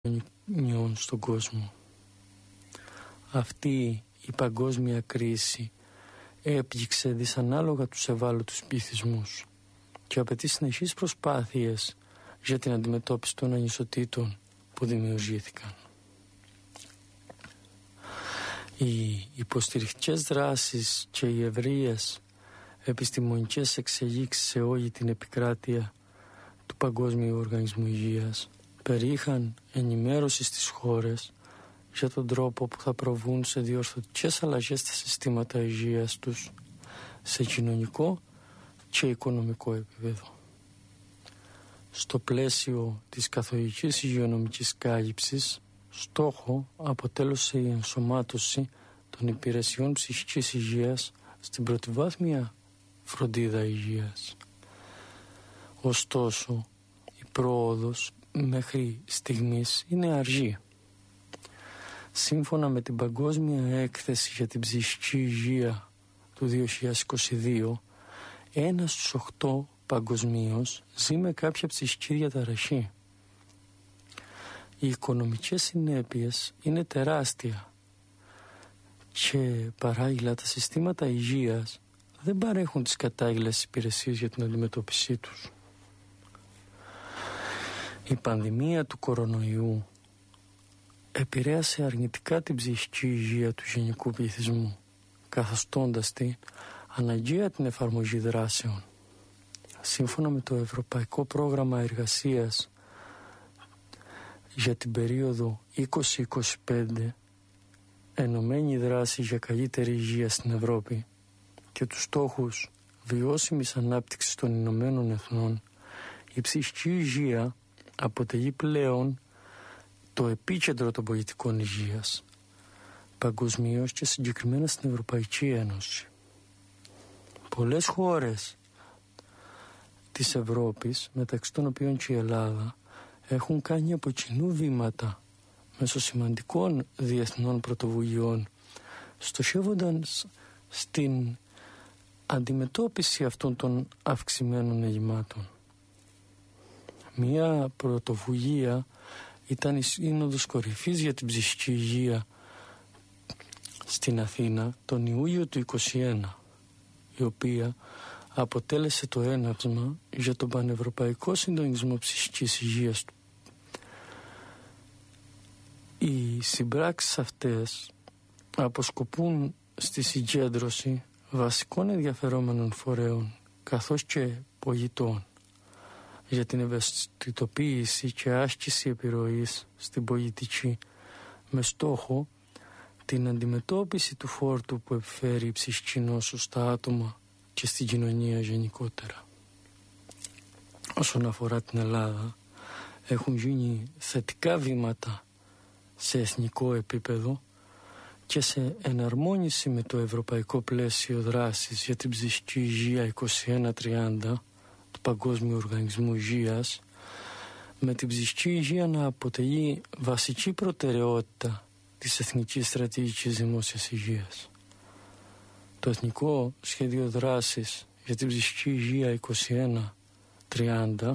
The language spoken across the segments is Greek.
νιών στον κόσμο. Αυτή η παγκόσμια κρίση έπληξε δυσανάλογα τους ευάλωτους πληθυσμούς και απαιτεί συνεχείς προσπάθειες για την αντιμετώπιση των ανισοτήτων που δημιουργήθηκαν. Οι υποστηρικτικές δράσεις και οι ευρείες επιστημονικές εξελίξεις σε όλη την επικράτεια του Παγκόσμιου Οργανισμού Υγείας περιείχαν ενημέρωση στις χώρες για τον τρόπο που θα προβούν σε διορθωτικές αλλαγές στα συστήματα υγείας τους σε κοινωνικό και οικονομικό επίπεδο. Στο πλαίσιο της καθολικής υγειονομικής κάλυψης, στόχο αποτέλεσε η ενσωμάτωση των υπηρεσιών ψυχικής υγείας στην πρωτοβάθμια φροντίδα υγείας. Ωστόσο, η πρόοδος μέχρι στιγμής είναι αργή. Σύμφωνα με την Παγκόσμια Έκθεση για την Ψυχική Υγεία του 2022, 1 στους 8 παγκοσμίως ζει με κάποια ψυχική διαταραχή. Οι οικονομικές συνέπειες είναι τεράστια και παράλληλα τα συστήματα υγείας δεν παρέχουν τις κατάλληλες υπηρεσίες για την αντιμετώπιση τους. Η πανδημία του κορονοϊού επηρέασε αρνητικά την ψυχική υγεία του γενικού πληθυσμού, καθιστώντας την αναγκαία την εφαρμογή δράσεων. Σύμφωνα με το Ευρωπαϊκό Πρόγραμμα Εργασίας για την περίοδο 2025, ενωμένη δράση για καλύτερη υγεία στην Ευρώπη και τους στόχους βιώσιμης ανάπτυξης των Ηνωμένων Εθνών, η ψυχική υγεία αποτελεί πλέον το επίκεντρο των πολιτικών υγείας, παγκοσμίως και συγκεκριμένα στην Ευρωπαϊκή Ένωση. Πολλές χώρες της Ευρώπης, μεταξύ των οποίων και η Ελλάδα, έχουν κάνει από κοινού βήματα μέσω σημαντικών διεθνών πρωτοβουλειών, στοχεύοντας στην αντιμετώπιση αυτών των αυξημένων ελλημάτων. Μία πρωτοβουλία ήταν η Σύνοδος Κορυφής για την Ψυχική Υγεία στην Αθήνα τον Ιούλιο του 2021, η οποία αποτέλεσε το έναυσμα για τον Πανευρωπαϊκό Συντονισμό Ψυχικής Υγείας. Οι συμπράξεις αυτές αποσκοπούν στη συγκέντρωση βασικών ενδιαφερόμενων φορέων καθώς και πολιτών για την ευαισθητοποίηση και άσκηση επιρροής στην πολιτική με στόχο την αντιμετώπιση του φόρτου που επιφέρει η ψυχική νόσος στα άτομα και στην κοινωνία γενικότερα. Όσον αφορά την Ελλάδα, έχουν γίνει θετικά βήματα σε εθνικό επίπεδο και σε εναρμόνιση με το Ευρωπαϊκό Πλαίσιο Δράσης για την Ψυχική Υγεία 2130 του Παγκόσμιου Οργανισμού Υγείας, με την ψυχική υγεία να αποτελεί βασική προτεραιότητα της Εθνικής Στρατηγικής Δημόσιας Υγείας. Το Εθνικό Σχέδιο Δράσης για την Ψυχική Υγεία 2130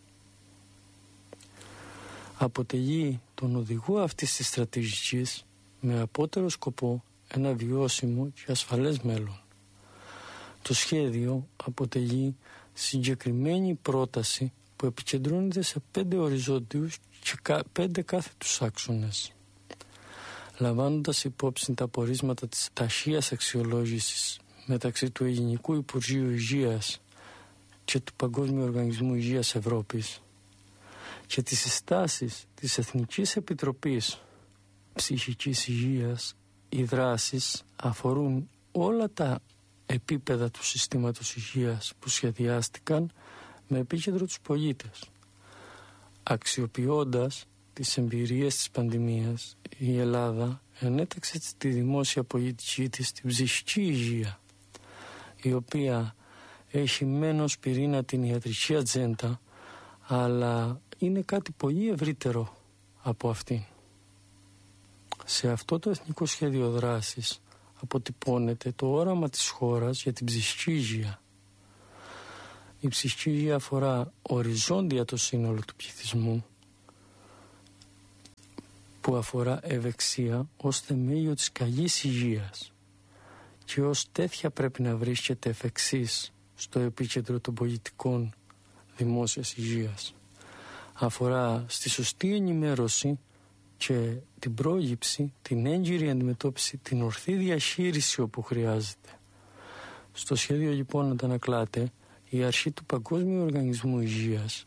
αποτελεί τον οδηγό αυτής της στρατηγικής με απότερο σκοπό ένα βιώσιμο και ασφαλές μέλλον. Το σχέδιο αποτελεί συγκεκριμένη πρόταση που επικεντρώνεται σε 5 οριζόντιους και 5 κάθετους άξονες. Λαμβάνοντας υπόψη τα πορίσματα της ταχείας αξιολόγησης μεταξύ του Ελληνικού Υπουργείου Υγείας και του Παγκόσμιου Οργανισμού Υγείας Ευρώπης και τις συστάσεις της Εθνικής Επιτροπής Ψυχικής Υγείας, οι δράσεις αφορούν όλα τα επίπεδα του συστήματος υγείας που σχεδιάστηκαν με επίκεντρο τους πολίτες. Αξιοποιώντας τις εμπειρίες της πανδημίας, η Ελλάδα ενέταξε τη δημόσια πολιτική της στην ψυχική υγεία, η οποία έχει μεν ως πυρήνα την ιατρική ατζέντα, αλλά είναι κάτι πολύ ευρύτερο από αυτήν. Σε αυτό το Εθνικό Σχέδιο Δράσης αποτυπώνεται το όραμα της χώρας για την ψυχική υγεία. Η ψυχική υγεία αφορά οριζόντια το σύνολο του πληθυσμού που αφορά ευεξία ως θεμέλιο της καλής υγείας και ως τέτοια πρέπει να βρίσκεται εφ' εξής στο επίκεντρο των πολιτικών δημόσιας υγείας. Αφορά στη σωστή ενημέρωση και την πρόληψη, την έγκυρη αντιμετώπιση, την ορθή διαχείριση όπου χρειάζεται. Στο σχέδιο λοιπόν αντανακλάται η αρχή του Παγκόσμιου Οργανισμού Υγείας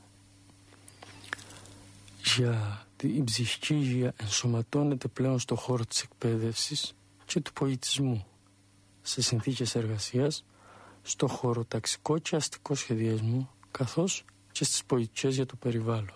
για την ψυχική υγεία ενσωματώνεται πλέον στο χώρο της εκπαίδευσης και του πολιτισμού, σε συνθήκες εργασίας, στο χώρο ταξικό και αστικό σχεδιασμό, καθώς και στις πολιτικές για το περιβάλλον.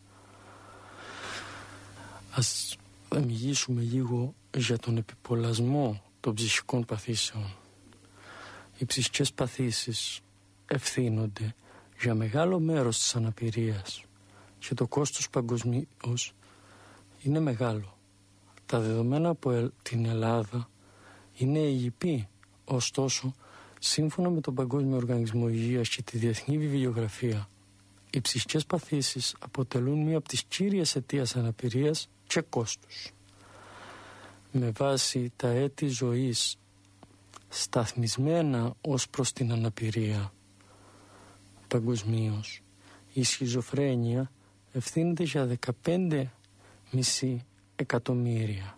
Ας μιλήσουμε λίγο για τον επιπολασμό των ψυχικών παθήσεων. Οι ψυχικές παθήσεις ευθύνονται για μεγάλο μέρος της αναπηρίας και το κόστος παγκοσμίως είναι μεγάλο. Τα δεδομένα από την Ελλάδα είναι λυπή, ωστόσο, σύμφωνα με τον Παγκόσμιο Οργανισμό Υγείας και τη Διεθνή Βιβλιογραφία, οι ψυχικές παθήσεις αποτελούν μία από τις κύριες αιτίες αναπηρίας και κόστους. Με βάση τα έτη ζωής σταθμισμένα ως προς την αναπηρία παγκοσμίως, η σχιζοφρένεια ευθύνεται για 15,5 εκατομμύρια.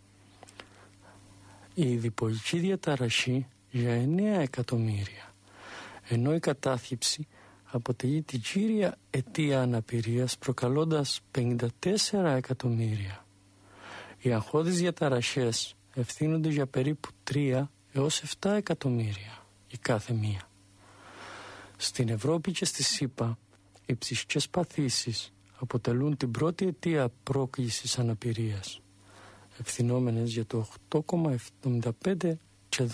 Η διπολική διαταραχή για 9 εκατομμύρια, ενώ η κατάθλιψη αποτελεί την κύρια αιτία αναπηρίας προκαλώντας 54 εκατομμύρια. Οι αγχώδεις διαταραχές ευθύνονται για περίπου 3 έως 7 εκατομμύρια η κάθε μία. Στην Ευρώπη και στη ΣΥΠΑ οι ψυχικές παθήσεις αποτελούν την πρώτη αιτία πρόκλησης αναπηρίας, ευθυνόμενες για το 8,75 και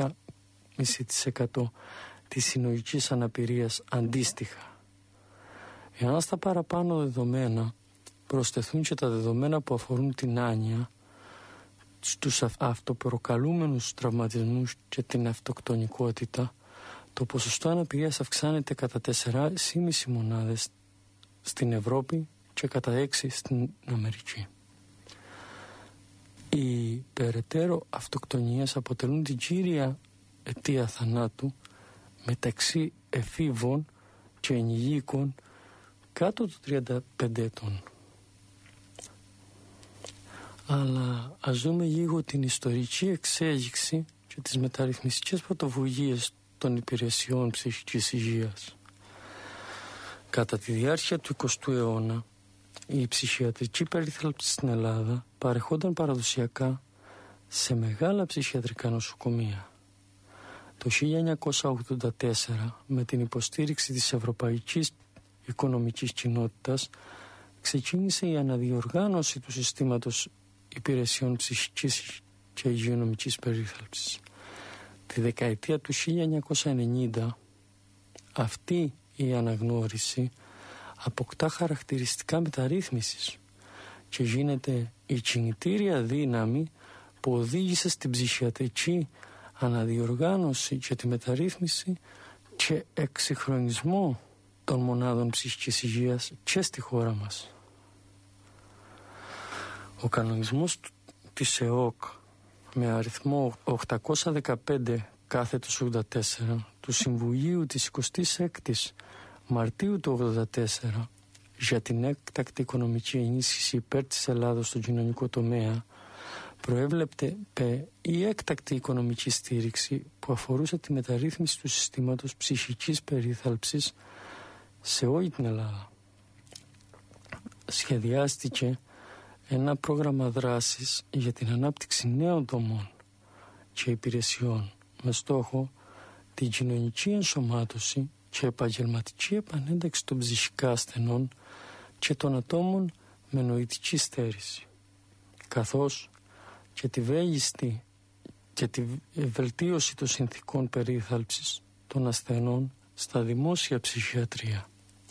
12,5% της συνολικής αναπηρίας αντίστοιχα. Εάν στα παραπάνω δεδομένα προσθεθούν και τα δεδομένα που αφορούν την άνοια, στους αυτοπροκαλούμενους τραυματισμούς και την αυτοκτονικότητα, το ποσοστό αναπηρίας αυξάνεται κατά 4,5 μονάδες στην Ευρώπη και κατά 6 στην Αμερική. Οι περαιτέρω αυτοκτονίες αποτελούν την κύρια αιτία θανάτου μεταξύ εφήβων και ενηλίκων κάτω των 35 ετών. Αλλά ας δούμε λίγο την ιστορική εξέλιξη και τις μεταρρυθμιστικές πρωτοβουλίες των υπηρεσιών ψυχικής υγείας. Κατά τη διάρκεια του 20ου αιώνα, η ψυχιατρική περίθαλψη στην Ελλάδα παρεχόταν παραδοσιακά σε μεγάλα ψυχιατρικά νοσοκομεία. Το 1984, με την υποστήριξη της Ευρωπαϊκής Οικονομικής Κοινότητας, ξεκίνησε η αναδιοργάνωση του συστήματος υπηρεσιών ψυχικής και υγειονομικής περίθαλψης. Τη δεκαετία του 1990, αυτή η αναγνώριση αποκτά χαρακτηριστικά μεταρρύθμισης και γίνεται η κινητήρια δύναμη που οδήγησε στην ψυχιατρική αναδιοργάνωση και τη μεταρρύθμιση και εξυγχρονισμό των μονάδων ψυχικής υγείας και στη χώρα μας. Ο κανονισμός της ΕΟΚ με αριθμό 815/84 του Συμβουλίου της 26ης Μαρτίου του 1984 για την έκτακτη οικονομική ενίσχυση υπέρ της Ελλάδος στον κοινωνικό τομέα προέβλεπτε η έκτακτη οικονομική στήριξη που αφορούσε τη μεταρρύθμιση του συστήματος ψυχικής περίθαλψης σε όλη την Ελλάδα. Σχεδιάστηκε ένα πρόγραμμα δράσης για την ανάπτυξη νέων δομών και υπηρεσιών με στόχο την κοινωνική ενσωμάτωση και επαγγελματική επανένταξη των ψυχικά ασθενών και των ατόμων με νοητική στέρηση, καθώς και τη βέλτιστη και τη βελτίωση των συνθήκων περίθαλψης των ασθενών στα δημόσια ψυχιατρία.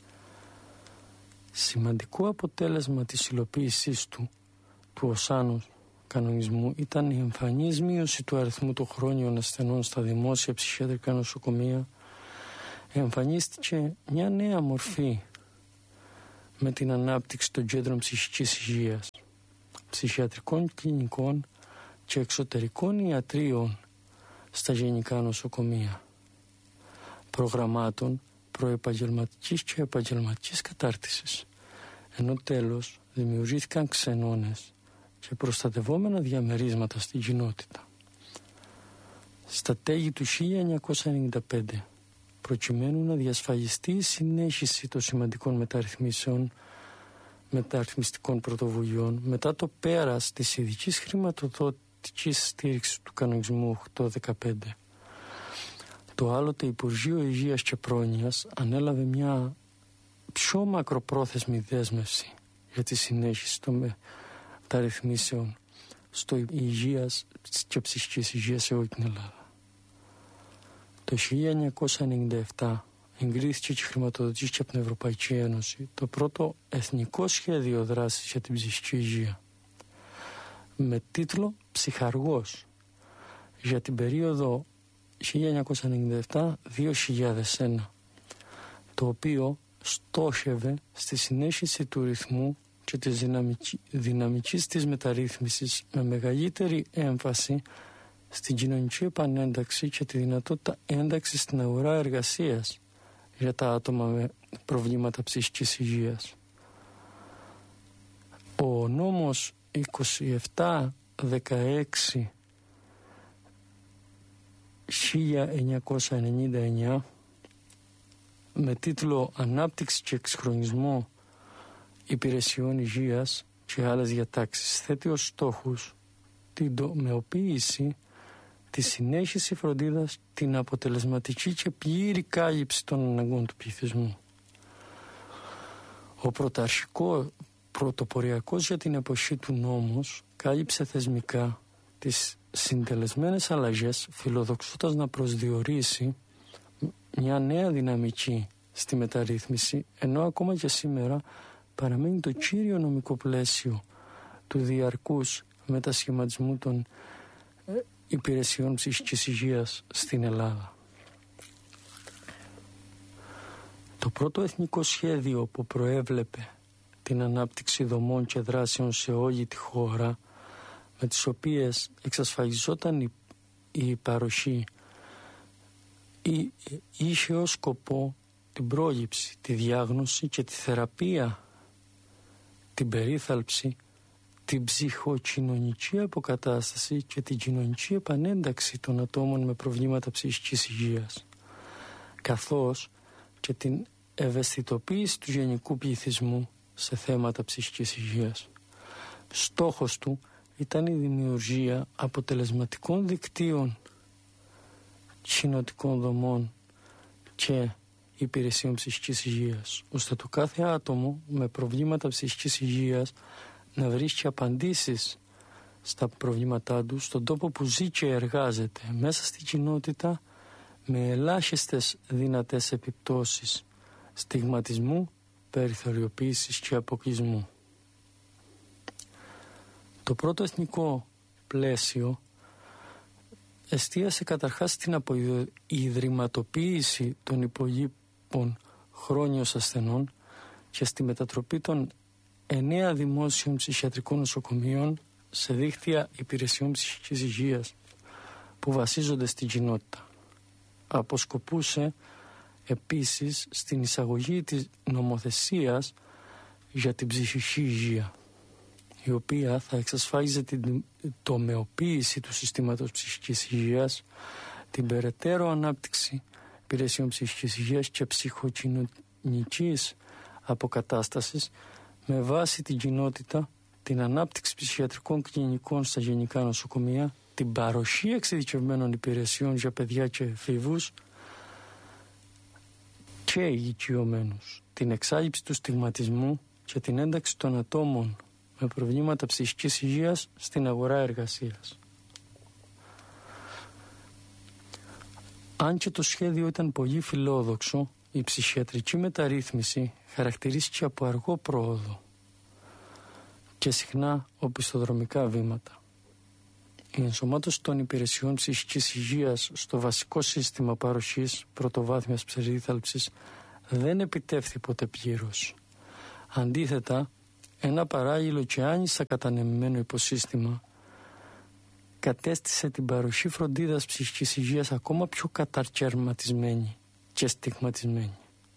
Σημαντικό αποτέλεσμα της υλοποίησής του οσάνου κανονισμού ήταν η εμφανής μείωση του αριθμού των χρόνιων ασθενών στα δημόσια ψυχιατρικά νοσοκομεία. Εμφανίστηκε μια νέα μορφή με την ανάπτυξη των κέντρων ψυχικής υγείας. ψυχιατρικών κλινικών και εξωτερικών ιατρίων στα γενικά νοσοκομεία, προγραμμάτων προεπαγγελματικής και επαγγελματικής κατάρτισης, ενώ τέλος δημιουργήθηκαν ξενώνες και προστατευόμενα διαμερίσματα στην κοινότητα. Στα τέλη του 1995, προκειμένου να διασφαλιστεί η συνέχιση των σημαντικών μεταρρυθμιστικών πρωτοβουλειών μετά το πέρας της ειδικής χρηματοδοτικής στήριξης του κανονισμού 815, το άλλοτε Υπουργείο Υγείας και Πρόνοιας ανέλαβε μια πιο μακροπρόθεσμη δέσμευση για τη συνέχιση των μεταρρυθμίσεων στο υγείας και ψυχικής υγείας σε όλη την Ελλάδα. Το 1997 εγκρίθηκε και χρηματοδοτήθηκε από την Ευρωπαϊκή Ένωση το πρώτο εθνικό σχέδιο δράσης για την ψυχική υγεία με τίτλο «Ψυχαργός» για την περίοδο 1997-2001, το οποίο στόχευε στη συνέχιση του ρυθμού και της δυναμικής της μεταρρύθμισης με μεγαλύτερη έμφαση στην κοινωνική επανένταξη και τη δυνατότητα ένταξης στην αγορά εργασίας για τα άτομα με προβλήματα ψυχικής υγείας. Ο νόμος 2716 1999 με τίτλο «Ανάπτυξη και εξυγχρονισμό υπηρεσιών υγείας και άλλες διατάξεις» θέτει ως στόχους την τομεοποίηση, τη συνέχιση φροντίδας, την αποτελεσματική και πλήρη κάλυψη των αναγκών του πληθυσμού. Ο πρωτοποριακός για την εποχή του νόμος κάλυψε θεσμικά τις συντελεσμένες αλλαγές, φιλοδοξώντας να προσδιορίσει μια νέα δυναμική στη μεταρρύθμιση, ενώ ακόμα και σήμερα παραμένει το κύριο νομικό πλαίσιο του διαρκούς μετασχηματισμού των υπηρεσιών ψυχικής υγείας στην Ελλάδα. Το πρώτο εθνικό σχέδιο που προέβλεπε την ανάπτυξη δομών και δράσεων σε όλη τη χώρα, με τις οποίες εξασφαλιζόταν η παροχή, είχε ως σκοπό την πρόληψη, τη διάγνωση και τη θεραπεία, την περίθαλψη, την ψυχοκοινωνική αποκατάσταση και την κοινωνική επανένταξη των ατόμων με προβλήματα ψυχικής υγείας, καθώς και την ευαισθητοποίηση του γενικού πληθυσμού σε θέματα ψυχικής υγείας. Στόχος του ήταν η δημιουργία αποτελεσματικών δικτύων κοινοτικών δομών και υπηρεσιών ψυχικής υγείας, ώστε το κάθε άτομο με προβλήματα ψυχικής υγείας να βρίσκει απαντήσεις στα προβλήματά του στον τόπο που ζει και εργάζεται, μέσα στην κοινότητα, με ελάχιστες δυνατές επιπτώσεις στιγματισμού, περιθωριοποίησης και αποκλεισμού. Το πρώτο εθνικό πλαίσιο εστίασε καταρχάς στην αποϊδρυματοποίηση των υπολείπων χρόνιος ασθενών και στη μετατροπή των 9 δημόσιων ψυχιατρικών νοσοκομείων σε δίκτυα υπηρεσιών ψυχικής υγείας που βασίζονται στην κοινότητα. Αποσκοπούσε επίσης στην εισαγωγή της νομοθεσίας για την ψυχική υγεία, η οποία θα εξασφάλιζε την τομεοποίηση του συστήματος ψυχικής υγείας, την περαιτέρω ανάπτυξη υπηρεσιών ψυχικής υγείας και ψυχοκοινωνικής αποκατάστασης με βάση την κοινότητα, την ανάπτυξη ψυχιατρικών κλινικών στα γενικά νοσοκομεία, την παροχή εξειδικευμένων υπηρεσιών για παιδιά και εφήβους και ηλικιωμένους, την εξάλληψη του στιγματισμού και την ένταξη των ατόμων με προβλήματα ψυχικής υγείας στην αγορά εργασίας. Αν και το σχέδιο ήταν πολύ φιλόδοξο, η ψυχιατρική μεταρρύθμιση χαρακτηρίστηκε από αργό πρόοδο και συχνά οπισθοδρομικά βήματα. Η ενσωμάτωση των υπηρεσιών ψυχικής υγείας στο βασικό σύστημα παροχής πρωτοβάθμιας περίθαλψης δεν επιτεύχθη ποτέ πλήρως. Αντίθετα, ένα παράγειλο και άνιστα κατανεμημένο υποσύστημα κατέστησε την παροχή φροντίδας ψυχικής υγείας ακόμα πιο κατακαιρματισμένη και στιγματισμένη.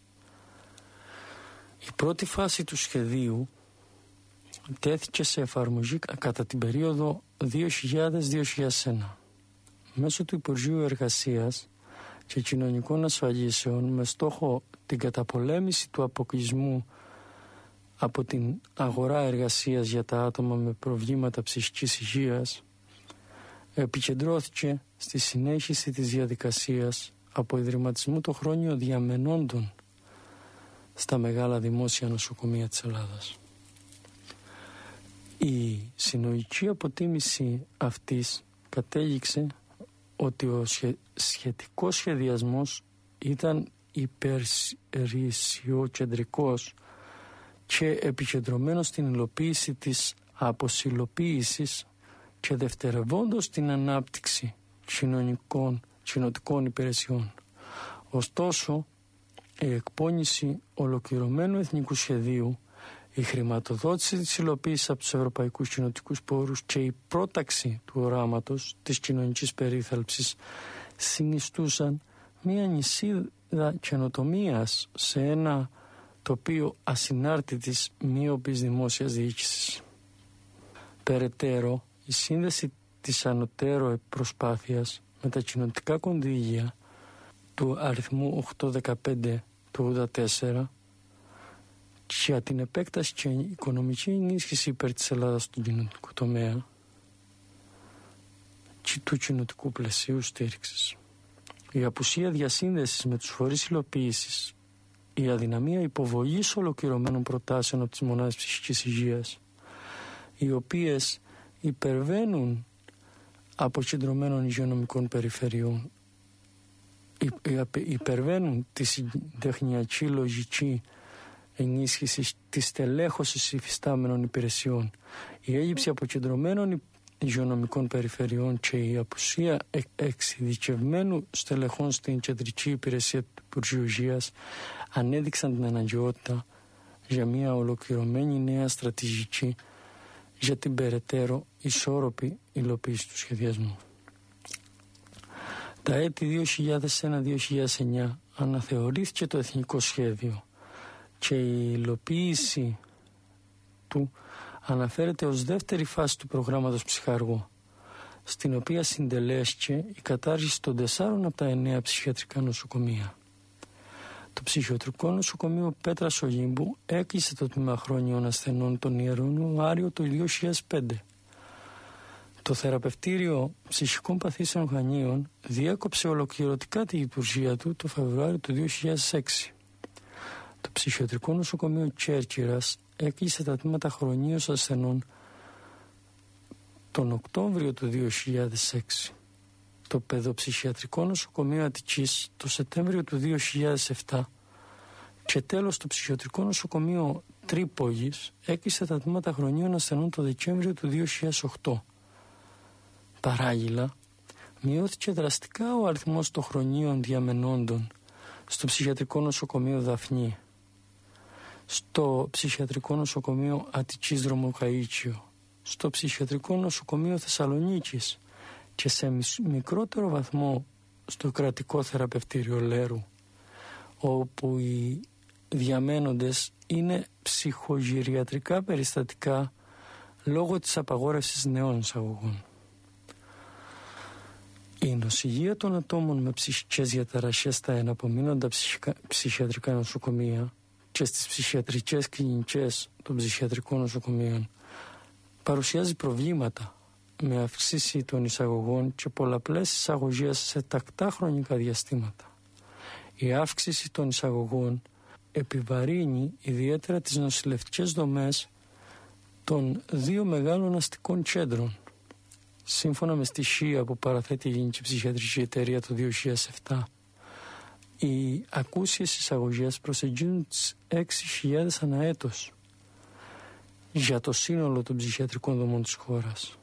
Η πρώτη φάση του σχεδίου τέθηκε σε εφαρμογή κατά την περίοδο 2000-2001 μέσω του Υπουργείου Εργασίας και Κοινωνικών Ασφαλίσεων με στόχο την καταπολέμηση του αποκλεισμού από την αγορά εργασίας για τα άτομα με προβλήματα ψυχικής υγείας. Επικεντρώθηκε στη συνέχιση της διαδικασίας από ιδρυματισμού των χρόνιων διαμενόντων στα μεγάλα δημόσια νοσοκομεία της Ελλάδας. Η συνολική αποτίμηση αυτής κατέληξε ότι ο σχετικός σχεδιασμός ήταν υπερσιοκεντρικός και επικεντρωμένος στην υλοποίηση της αποσυλλοποίησης και δευτερευόντως την ανάπτυξη κοινοτικών υπηρεσιών. Ωστόσο, η εκπόνηση ολοκληρωμένου εθνικού σχεδίου, η χρηματοδότηση της υλοποίησης από τους ευρωπαϊκούς κοινοτικούς πόρους και η πρόταξη του οράματος της κοινωνικής περίθαλψης συνιστούσαν μία νησίδα καινοτομίας σε ένα τοπίο ασυνάρτητης μείωπης δημόσιας διοίκησης. Περαιτέρω, η σύνδεση της ανωτέρω προσπάθειας με τα κοινοτικά κονδύλια του αριθμού 815 του 1984 για την επέκταση και οικονομική ενίσχυση υπέρ της Ελλάδας στον κοινοτικό τομέα και του κοινοτικού πλαισίου στήριξης. Η απουσία διασύνδεσης με τους φορείς υλοποίησης, η αδυναμία υποβολής ολοκληρωμένων προτάσεων από τις μονάδες ψυχικής υγείας, οι οποίες υπερβαίνουν αποκεντρωμένων υγειονομικών περιφερειών, υπερβαίνουν τη συντεχνιακή λογική ενίσχυση της τελέχωσης υφιστάμενων υπηρεσιών, η έλλειψη αποκεντρωμένων υγειονομικών περιφερειών και η απουσία εξειδικευμένου στελεχών στην κεντρική υπηρεσία του Υπουργείου Υγείας ανέδειξαν την αναγκαιότητα για μια ολοκληρωμένη νέα στρατηγική για την περαιτέρω ισόρροπη υλοποίηση του σχεδιασμού. Τα έτη 2001-2009 αναθεωρήθηκε το εθνικό σχέδιο και η υλοποίηση του αναφέρεται ως δεύτερη φάση του προγράμματος Ψυχάργο, στην οποία συντελέστηκε η κατάργηση των 4 από τα 9 ψυχιατρικά νοσοκομεία. Το ψυχιατρικό νοσοκομείο Πέτρας Ολύμπου έκλεισε το τμήμα χρόνιων ασθενών τον Ιανουάριο του 2005. Το θεραπευτήριο ψυχικών παθήσεων Χανίων διέκοψε ολοκληρωτικά τη λειτουργία του το Φεβρουάριο του 2006. Το ψυχιατρικό νοσοκομείο Κέρκυρας έκλεισε τα τμήματα χρονίως ασθενών τον Οκτώβριο του 2006. Το παιδοψυχιατρικό νοσοκομείο Αττικής το Σεπτέμβριο του 2007 και τέλος το ψυχιατρικό νοσοκομείο Τρίπολης έκλεισε τα τμήματα χρονίων ασθενών το Δεκέμβριο του 2008. Παράλληλα, μειώθηκε δραστικά ο αριθμός των χρονίων διαμενόντων στο ψυχιατρικό νοσοκομείο Δαφνή, στο ψυχιατρικό νοσοκομείο Αττικής Δρομοκαΐτσιο, στο ψυχιατρικό νοσοκομείο Θεσσαλονίκης και σε μικρότερο βαθμό στο κρατικό θεραπευτήριο Λέρου, όπου οι διαμένοντες είναι ψυχογυριατρικά περιστατικά λόγω της απαγόρευσης νέων εισαγωγών. Η νοσηλεία των ατόμων με ψυχικές διαταραχές στα εναπομείνοντα ψυχιατρικά νοσοκομεία και στις ψυχιατρικές κλινικές των ψυχιατρικών νοσοκομείων παρουσιάζει προβλήματα με αύξηση των εισαγωγών και πολλαπλές εισαγωγές σε τακτά χρονικά διαστήματα. Η αύξηση των εισαγωγών επιβαρύνει ιδιαίτερα τις νοσηλευτικές δομές των 2 μεγάλων αστικών κέντρων. Σύμφωνα με στοιχεία που παραθέτει η Ελληνική Ψυχιατρική Εταιρεία το 2007, οι ακούσιες εισαγωγές προσεγγίζουν τις 6.000 ανά έτος για το σύνολο των ψυχιατρικών δομών της χώρας.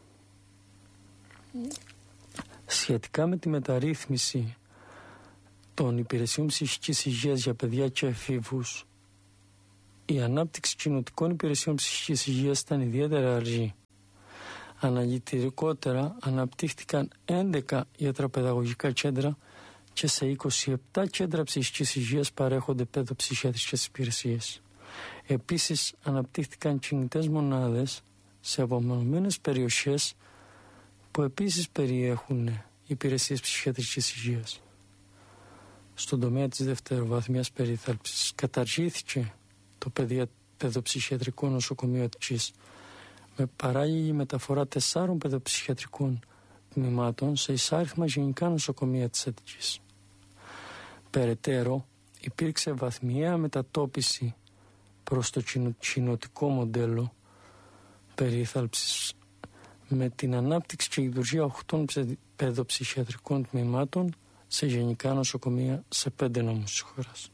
Σχετικά με τη μεταρρύθμιση των υπηρεσιών ψυχικής υγείας για παιδιά και εφήβους, η ανάπτυξη κοινοτικών υπηρεσιών ψυχικής υγείας ήταν ιδιαίτερα αργή. Αναλυτικότερα αναπτύχθηκαν 11 ιατροπαιδαγωγικά κέντρα και σε 27 κέντρα ψυχικής υγείας παρέχονται παιδοψυχιατρικές υπηρεσίες. Επίσης αναπτύχθηκαν κινητές μονάδες σε απομονωμένες περιοχές που επίσης περιέχουν υπηρεσίες ψυχιατρικής υγείας. Στον τομέα της δευτεροβάθμιας περίθαλψης καταργήθηκε το παιδοψυχιατρικό νοσοκομείο Αττικής με παράλληλη μεταφορά 4 παιδοψυχιατρικών τμήματων σε εισάριθμα γενικά νοσοκομεία της Αττικής. Περαιτέρω υπήρξε βαθμιαία μετατόπιση προς το κοινοτικό μοντέλο περίθαλψης με την ανάπτυξη και λειτουργία 8 παιδοψυχιατρικών τμήματων σε γενικά νοσοκομεία σε 5 νόμους της χώρας.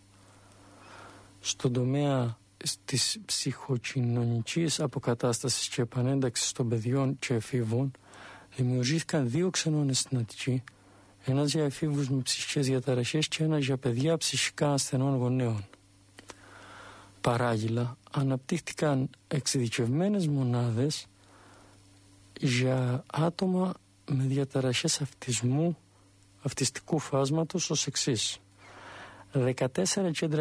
Στον τομέα της ψυχοκοινωνικής αποκατάστασης και επανένταξης των παιδιών και εφήβων δημιουργήθηκαν 2 ξενώνες στην Αττική, ένας για εφήβους με ψυχικές διαταραχές και ένας για παιδιά ψυχικά ασθενών γονέων. Παράλληλα, αναπτύχθηκαν εξειδικευμένες μονάδες για άτομα με διαταραχές αυτιστικού φάσματος ως εξής: 14 κέντρα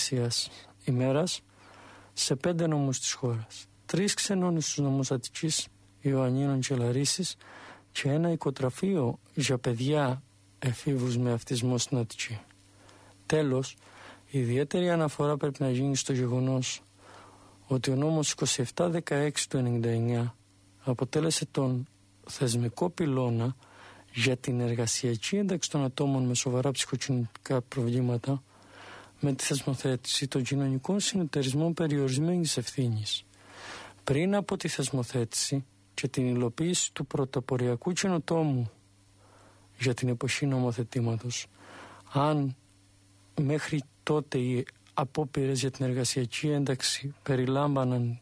ημέρας σε 5 νομούς της χώρας, 3 ξενώνες στους νομούς Αττικής, Ιωαννίνων και Λαρίσης και ένα οικοτραφείο για παιδιά εφήβους με αυτισμό στην Αττική. Τέλος, ιδιαίτερη αναφορά πρέπει να γίνει στο γεγονός ότι ο νόμος 2716 του 1999 αποτέλεσε τον θεσμικό πυλώνα για την εργασιακή ένταξη των ατόμων με σοβαρά ψυχοκοινωνικά προβλήματα με τη θεσμοθέτηση των κοινωνικών συνεταιρισμών περιορισμένης ευθύνης. Πριν από τη θεσμοθέτηση και την υλοποίηση του πρωτοποριακού καινοτόμου για την εποχή νομοθετήματος, αν μέχρι τότε οι απόπειρες για την εργασιακή ένταξη περιλάμβαναν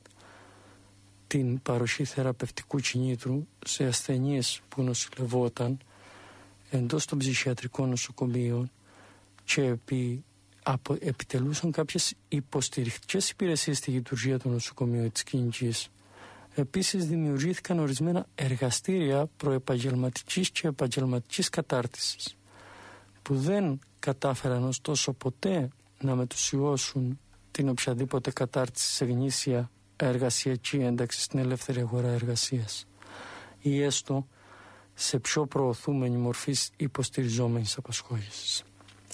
την παροχή θεραπευτικού κινήτρου σε ασθενείς που νοσηλευόταν εντός των ψυχιατρικών νοσοκομείων και επιτελούσαν κάποιες υποστηρικτικές υπηρεσίες στη λειτουργία του νοσοκομείου της κλινικής. Επίσης δημιουργήθηκαν ορισμένα εργαστήρια προεπαγγελματικής και επαγγελματικής κατάρτισης που δεν κατάφεραν ωστόσο ποτέ να μετουσιώσουν την οποιαδήποτε κατάρτιση σε γνήσια εργασιακή ένταξη στην ελεύθερη αγορά εργασίας ή έστω σε πιο προωθούμενη μορφή υποστηριζόμενης απασχόλησης.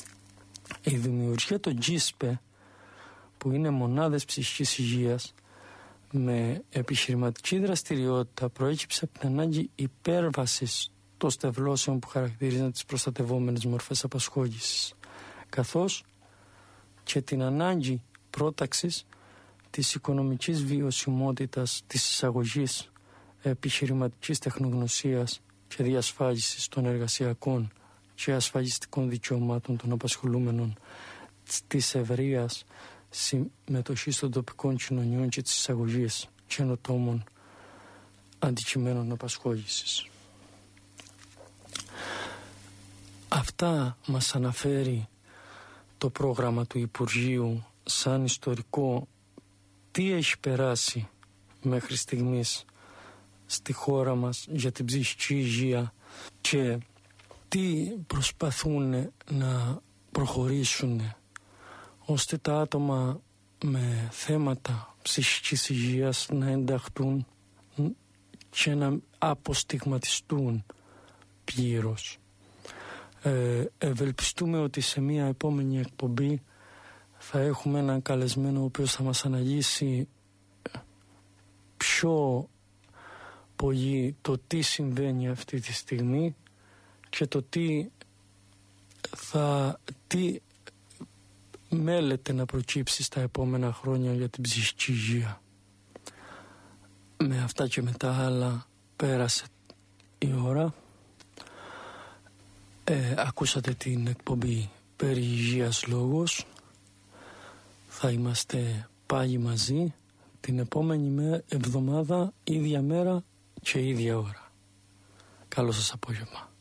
Η δημιουργία των GISPE, που είναι μονάδες ψυχικής υγείας με επιχειρηματική δραστηριότητα, προέκυψε από την ανάγκη υπέρβασης των στευλώσεων που χαρακτηρίζουν τις προστατευόμενες μορφές απασχόλησης, καθώς και την ανάγκη πρόταξης της οικονομικής βιωσιμότητας της εισαγωγής επιχειρηματικής τεχνογνωσίας και διασφάλισης των εργασιακών και ασφαλιστικών δικαιωμάτων των απασχολούμενων, της ευρείας συμμετοχής των τοπικών κοινωνιών και της εισαγωγής καινοτόμων αντικειμένων απασχόλησης. Αυτά μας αναφέρει το πρόγραμμα του Υπουργείου σαν ιστορικό τι έχει περάσει μέχρι στιγμής στη χώρα μας για την ψυχική υγεία και τι προσπαθούν να προχωρήσουν ώστε τα άτομα με θέματα ψυχικής υγείας να ενταχθούν και να αποστιγματιστούν πλήρως. Ευελπιστούμε ότι σε μια επόμενη εκπομπή θα έχουμε έναν καλεσμένο ο οποίος θα μας αναλύσει πιο πολύ το τι συμβαίνει αυτή τη στιγμή και το τι μέλεται να προκύψει στα επόμενα χρόνια για την ψυχική υγεία. Με αυτά και με τα άλλα πέρασε η ώρα. Ακούσατε την εκπομπή περί υγείας λόγος. Θα είμαστε πάλι μαζί την επόμενη εβδομάδα, ίδια μέρα και ίδια ώρα. Καλό σας απόγευμα.